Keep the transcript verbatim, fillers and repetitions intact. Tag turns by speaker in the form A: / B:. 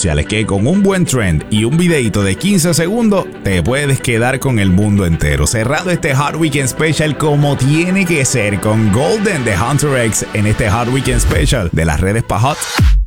A: sociales que con un buen trend y un videito de quince segundos te puedes quedar con el mundo entero. Cerrado este Hot Weekend Special como tiene que ser con Golden de Hunter X en este Hot Weekend Special de las redes pa' Hot.